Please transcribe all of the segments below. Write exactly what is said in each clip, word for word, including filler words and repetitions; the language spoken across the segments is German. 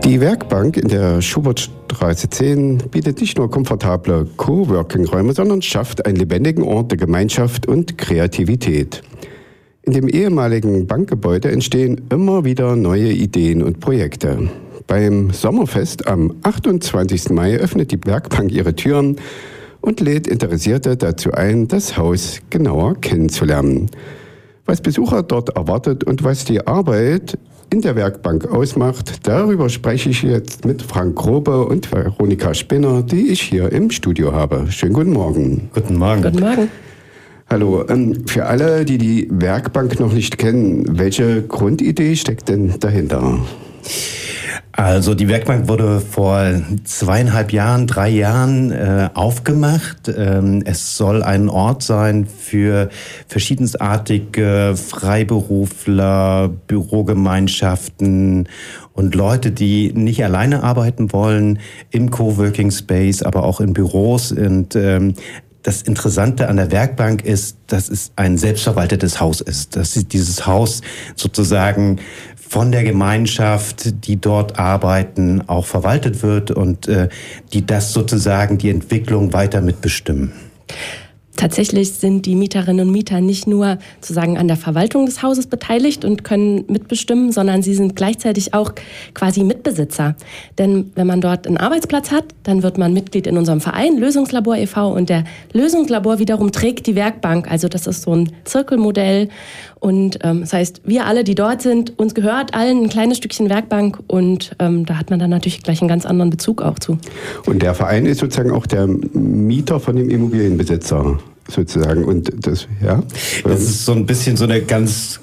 Die Werkbank in der Schubertstraße zehn bietet nicht nur komfortable Coworking-Räume, sondern schafft einen lebendigen Ort der Gemeinschaft und Kreativität. In dem ehemaligen Bankgebäude entstehen immer wieder neue Ideen und Projekte. Beim Sommerfest am achtundzwanzigsten Mai öffnet die Werkbank ihre Türen und lädt Interessierte dazu ein, das Haus genauer kennenzulernen. Was Besucher dort erwartet und was die Arbeit in der Werkbank ausmacht, darüber spreche ich jetzt mit Frank Grobe und Veronika Spinner, die ich hier im Studio habe. Schönen guten Morgen. Guten Morgen. Guten Morgen. Hallo, ähm, für alle, die die Werkbank noch nicht kennen, welche Grundidee steckt denn dahinter? Also die Werkbank wurde vor zweieinhalb Jahren, drei Jahren äh, aufgemacht. Ähm, es soll ein Ort sein für verschiedensartige Freiberufler, Bürogemeinschaften und Leute, die nicht alleine arbeiten wollen im Coworking Space, aber auch in Büros. Und ähm, das Interessante an der Werkbank ist, dass es ein selbstverwaltetes Haus ist. Dass dieses Haus sozusagen von der Gemeinschaft, die dort arbeiten, auch verwaltet wird und äh, die das sozusagen die Entwicklung weiter mitbestimmen. Tatsächlich sind die Mieterinnen und Mieter nicht nur sozusagen an der Verwaltung des Hauses beteiligt und können mitbestimmen, sondern sie sind gleichzeitig auch quasi Mitbesitzer. Denn wenn man dort einen Arbeitsplatz hat, dann wird man Mitglied in unserem Verein Lösungslabor e V und der Lösungslabor wiederum trägt die Werkbank. Also das ist so ein Zirkelmodell und ähm, das heißt, wir alle, die dort sind, uns gehört allen ein kleines Stückchen Werkbank und ähm, da hat man dann natürlich gleich einen ganz anderen Bezug auch zu. Und der Verein ist sozusagen auch der Mieter von dem Immobilienbesitzer sozusagen und das, ja? Das ist so ein bisschen so eine ganz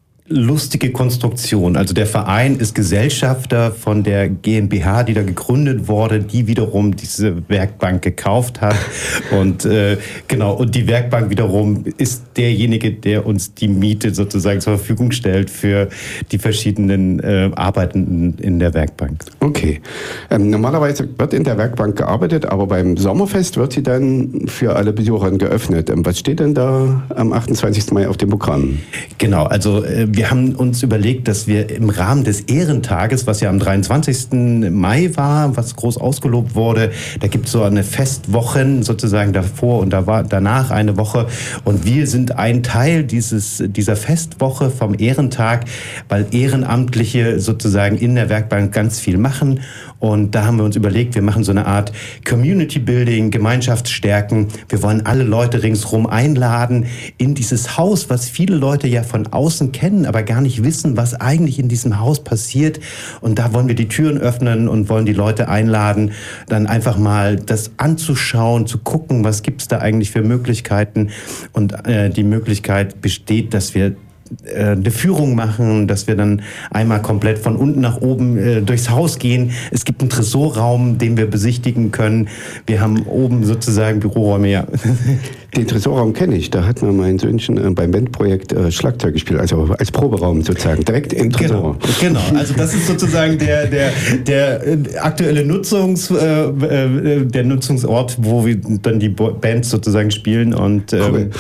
lustige Konstruktion. Also der Verein ist Gesellschafter von der GmbH, die da gegründet wurde, die wiederum diese Werkbank gekauft hat. Und äh, genau, und die Werkbank wiederum ist derjenige, der uns die Miete sozusagen zur Verfügung stellt für die verschiedenen äh, Arbeiten in der Werkbank. Okay. Ähm, normalerweise wird in der Werkbank gearbeitet, aber beim Sommerfest wird sie dann für alle Besucher geöffnet. Ähm, was steht denn da am achtundzwanzigsten Mai auf dem Programm? Genau, also äh, wir Wir haben uns überlegt, dass wir im Rahmen des Ehrentages, was ja am dreiundzwanzigsten Mai war, was groß ausgelobt wurde, da gibt es so eine Festwochen sozusagen davor und da war danach eine Woche und wir sind ein Teil dieses, dieser Festwoche vom Ehrentag, weil Ehrenamtliche sozusagen in der Werkbank ganz viel machen und da haben wir uns überlegt, wir machen so eine Art Community Building, Gemeinschaftsstärken. Wir wollen alle Leute ringsherum einladen in dieses Haus, was viele Leute ja von außen kennen, aber gar nicht wissen, was eigentlich in diesem Haus passiert. Und da wollen wir die Türen öffnen und wollen die Leute einladen, dann einfach mal das anzuschauen, zu gucken, was gibt es da eigentlich für Möglichkeiten. Und äh, die Möglichkeit besteht, dass wir eine Führung machen, dass wir dann einmal komplett von unten nach oben äh, durchs Haus gehen. Es gibt einen Tresorraum, den wir besichtigen können. Wir haben oben sozusagen Büroräume, ja. Den Tresorraum kenne ich. Da hat mir mein Söhnchen äh, beim Bandprojekt äh, Schlagzeug gespielt, also als Proberaum sozusagen, direkt im Tresor. Genau, genau. Also das ist sozusagen der, der, der aktuelle Nutzungs, äh, äh, der Nutzungsort, wo wir dann die Bands sozusagen spielen. Und ähm, cool.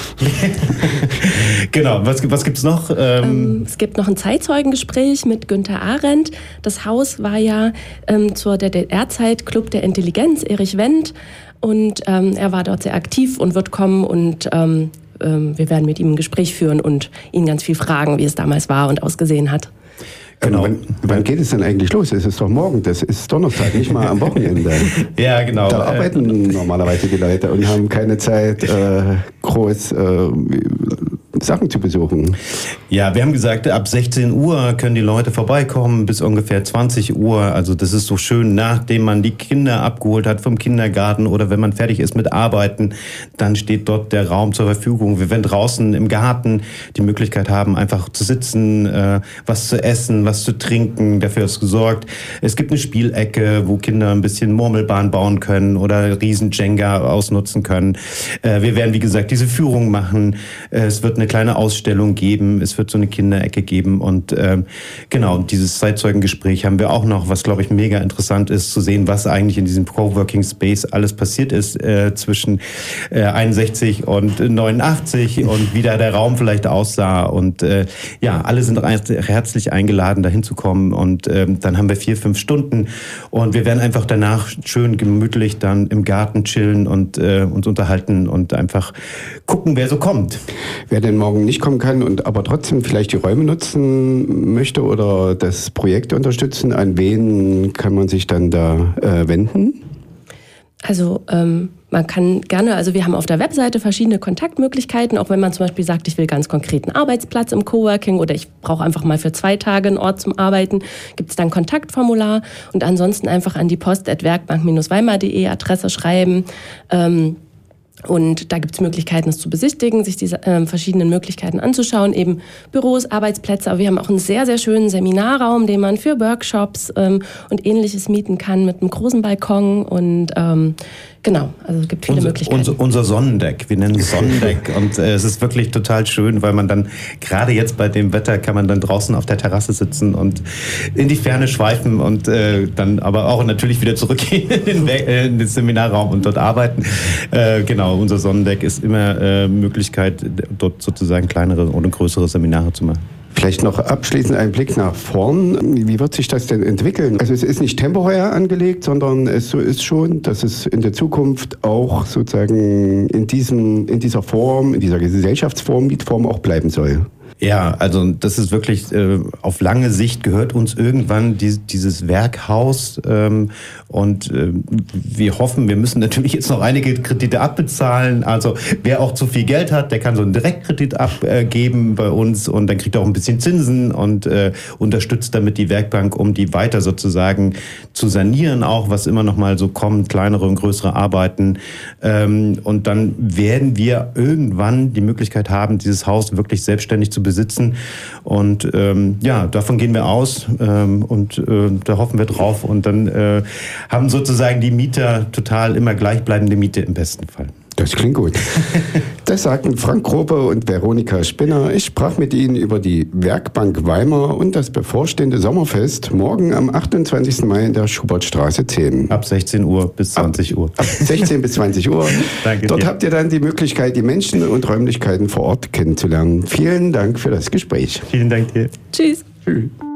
Genau, was, was gibt es noch? Ähm, es gibt noch ein Zeitzeugengespräch mit Günther Arendt. Das Haus war ja ähm, zur D D R-Zeit Club der Intelligenz, Erich Wendt. Und ähm, er war dort sehr aktiv und wird kommen und ähm, ähm, wir werden mit ihm ein Gespräch führen und ihn ganz viel fragen, wie es damals war und ausgesehen hat. Genau. Ähm, wann, wann geht es denn eigentlich los? Es ist doch morgen, das ist Donnerstag, nicht mal am Wochenende. Ja, genau. Da arbeiten normalerweise die Leute und haben keine Zeit, äh, groß äh, Sachen zu besuchen. Ja, wir haben gesagt, ab sechzehn Uhr können die Leute vorbeikommen bis ungefähr zwanzig Uhr. Also das ist so schön, nachdem man die Kinder abgeholt hat vom Kindergarten oder wenn man fertig ist mit Arbeiten, dann steht dort der Raum zur Verfügung. Wir werden draußen im Garten die Möglichkeit haben, einfach zu sitzen, äh, was zu essen, was zu trinken. Dafür ist gesorgt. Es gibt eine Spielecke, wo Kinder ein bisschen Murmelbahn bauen können oder riesen Jenga ausnutzen können. Äh, wir werden, wie gesagt, diese Führung machen. Äh, es wird eine kleine Ausstellung geben, es wird so eine Kinderecke geben und ähm, genau, dieses Zeitzeugengespräch haben wir auch noch, was glaube ich mega interessant ist, zu sehen, was eigentlich in diesem Coworking Space alles passiert ist äh, zwischen äh, einundsechzig und neunundachtzig und wie da der Raum vielleicht aussah und äh, ja, alle sind herzlich eingeladen, da hinzukommen und ähm, dann haben wir vier, fünf Stunden und wir werden einfach danach schön gemütlich dann im Garten chillen und äh, uns unterhalten und einfach gucken, wer so kommt. Wer denn morgen nicht kommen kann und aber trotzdem vielleicht die Räume nutzen möchte oder das Projekt unterstützen, an wen kann man sich dann da äh, wenden? Also ähm, man kann gerne, also wir haben auf der Webseite verschiedene Kontaktmöglichkeiten, auch wenn man zum Beispiel sagt, ich will ganz konkret einen Arbeitsplatz im Coworking oder ich brauche einfach mal für zwei Tage einen Ort zum Arbeiten, gibt es dann ein Kontaktformular und ansonsten einfach an die post at werkbank dash weimar punkt de Adresse schreiben. Ähm, Und da gibt es Möglichkeiten, es zu besichtigen, sich diese äh, verschiedenen Möglichkeiten anzuschauen, eben Büros, Arbeitsplätze. Aber wir haben auch einen sehr, sehr schönen Seminarraum, den man für Workshops ähm, und Ähnliches mieten kann mit einem großen Balkon. Und ähm, genau, also es gibt viele unser, Möglichkeiten. Unser, unser Sonnendeck, wir nennen es Sonnendeck. Und äh, es ist wirklich total schön, weil man dann, gerade jetzt bei dem Wetter, kann man dann draußen auf der Terrasse sitzen und in die Ferne schweifen und äh, dann aber auch natürlich wieder zurückgehen in den, äh, in den Seminarraum und dort arbeiten. Äh, genau. Unser Sonnendeck ist immer äh, Möglichkeit, dort sozusagen kleinere oder größere Seminare zu machen. Vielleicht noch abschließend ein Blick nach vorn. Wie wird sich das denn entwickeln? Also es ist nicht temporär angelegt, sondern es so ist schon, dass es in der Zukunft auch sozusagen in, diesem, in dieser Form, in dieser Gesellschaftsform, Mietform auch bleiben soll. Ja, also das ist wirklich, äh, auf lange Sicht gehört uns irgendwann die, dieses Werkhaus ähm, und äh, wir hoffen, wir müssen natürlich jetzt noch einige Kredite abbezahlen, also wer auch zu viel Geld hat, der kann so einen Direktkredit abgeben bei uns und dann kriegt er auch ein bisschen Zinsen und äh, unterstützt damit die Werkbank, um die weiter sozusagen zu sanieren, auch was immer noch mal so kommt, kleinere und größere Arbeiten ähm, und dann werden wir irgendwann die Möglichkeit haben, dieses Haus wirklich selbstständig zu besitzen. Und ähm, ja, davon gehen wir aus ähm, und äh, da hoffen wir drauf. Und dann äh, haben sozusagen die Mieter total immer gleichbleibende Miete im besten Fall. Das klingt gut. Das sagten Frank Grobe und Veronika Spinner. Ich sprach mit ihnen über die Werkbank Weimar und das bevorstehende Sommerfest morgen am achtundzwanzigsten Mai in der Schubertstraße zehn. Ab sechzehn Uhr bis zwanzig Uhr. Ab, ab sechzehn bis zwanzig Uhr. Danke Dort dir. habt ihr dann die Möglichkeit, die Menschen und Räumlichkeiten vor Ort kennenzulernen. Vielen Dank für das Gespräch. Vielen Dank dir. Tschüss. Tschüss.